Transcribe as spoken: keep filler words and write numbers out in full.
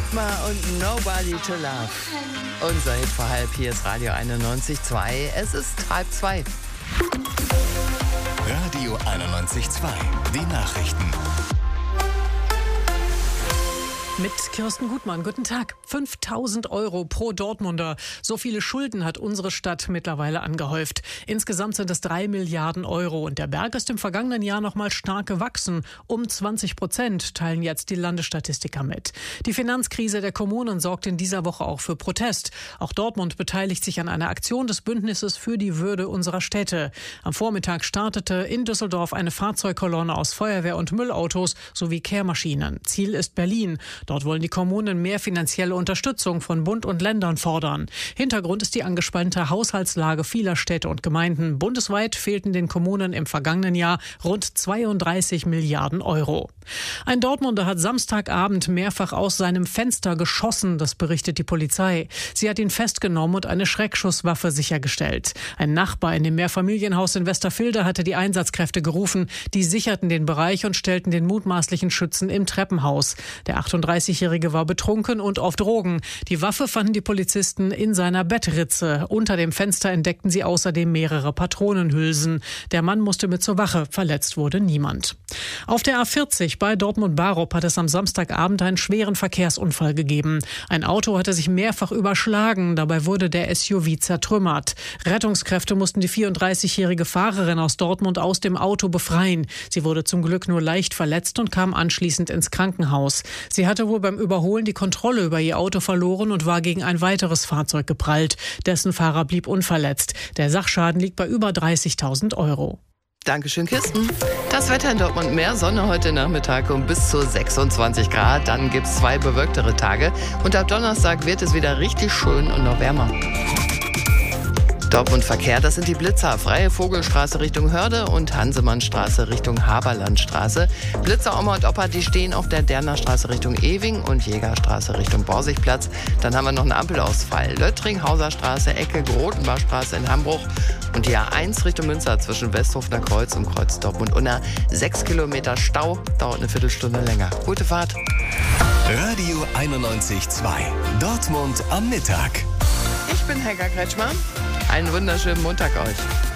Sigma und Nobody to Love. Unser Hit vor halb, hier ist Radio einundneunzig Komma zwei. Es ist halb zwei. Radio einundneunzig Komma zwei, die Nachrichten. Mit Kirsten Gutmann. Guten Tag. fünftausend Euro pro Dortmunder. So viele Schulden hat unsere Stadt mittlerweile angehäuft. Insgesamt sind es drei Milliarden Euro. Und der Berg ist im vergangenen Jahr noch mal stark gewachsen. Um zwanzig Prozent teilen jetzt die Landesstatistiker mit. Die Finanzkrise der Kommunen sorgt in dieser Woche auch für Protest. Auch Dortmund beteiligt sich an einer Aktion des Bündnisses für die Würde unserer Städte. Am Vormittag startete in Düsseldorf eine Fahrzeugkolonne aus Feuerwehr- und Müllautos sowie Kehrmaschinen. Ziel ist Berlin. Dort wollen die Kommunen mehr finanzielle Unterstützung von Bund und Ländern fordern. Hintergrund ist die angespannte Haushaltslage vieler Städte und Gemeinden. Bundesweit fehlten den Kommunen im vergangenen Jahr rund zweiunddreißig Milliarden Euro. Ein Dortmunder hat Samstagabend mehrfach aus seinem Fenster geschossen, das berichtet die Polizei. Sie hat ihn festgenommen und eine Schreckschusswaffe sichergestellt. Ein Nachbar in dem Mehrfamilienhaus in Westerfilde hatte die Einsatzkräfte gerufen. Die sicherten den Bereich und stellten den mutmaßlichen Schützen im Treppenhaus. Der achtunddreißigjährige war betrunken und auf Drogen. Die Waffe fanden die Polizisten in seiner Bettritze. Unter dem Fenster entdeckten sie außerdem mehrere Patronenhülsen. Der Mann musste mit zur Wache. Verletzt wurde niemand. Auf der A vierzig bei Dortmund-Barup hat es am Samstagabend einen schweren Verkehrsunfall gegeben. Ein Auto hatte sich mehrfach überschlagen. Dabei wurde der S U V zertrümmert. Rettungskräfte mussten die vierunddreißigjährige Fahrerin aus Dortmund aus dem Auto befreien. Sie wurde zum Glück nur leicht verletzt und kam anschließend ins Krankenhaus. Sie hatte wohl beim Überholen die Kontrolle über ihr Auto verloren und war gegen ein weiteres Fahrzeug geprallt. Dessen Fahrer blieb unverletzt. Der Sachschaden liegt bei über dreißigtausend Euro. Dankeschön, Kirsten. Das Wetter in Dortmund: mehr Sonne heute Nachmittag um bis zu sechsundzwanzig Grad. Dann gibt es zwei bewölktere Tage. Und ab Donnerstag wird es wieder richtig schön und noch wärmer. Dortmund Verkehr, das sind die Blitzer. Freie Vogelstraße Richtung Hörde und Hansemannstraße Richtung Haberlandstraße. Blitzer Oma und Opa, die stehen auf der Dernerstraße Richtung Ewing und Jägerstraße Richtung Borsigplatz. Dann haben wir noch einen Ampelausfall. Löttring, Hauserstraße, Ecke Grotenbachstraße in Hambruch. Und die A eins Richtung Münster zwischen Westhofener Kreuz und Kreuz Dortmund Unna. Sechs Kilometer Stau, dauert eine Viertelstunde länger. Gute Fahrt. Radio einundneunzig Komma zwei. Dortmund am Mittag. Ich bin Helga Kretschmer. Einen wunderschönen Montag euch.